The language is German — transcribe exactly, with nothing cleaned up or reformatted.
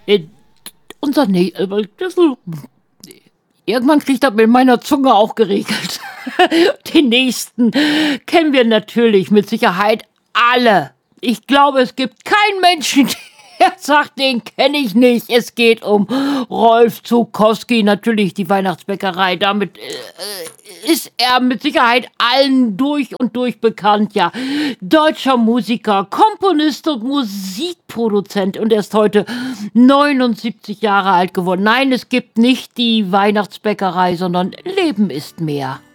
Äh, unser ne äh, das irgendwann kriege ich das mit meiner Zunge auch geregelt. Den nächsten kennen wir natürlich mit Sicherheit alle. Ich glaube, es gibt keinen Menschen, der sagt, den kenne ich nicht. Es geht um Rolf Zuckowski, natürlich die Weihnachtsbäckerei. Damit äh, ist er mit Sicherheit allen durch und durch bekannt, ja. Deutscher Musiker, Komponist und Musikproduzent, und er ist heute neunundsiebzig Jahre alt geworden. Nein, es gibt nicht die Weihnachtsbäckerei, sondern Leben ist mehr.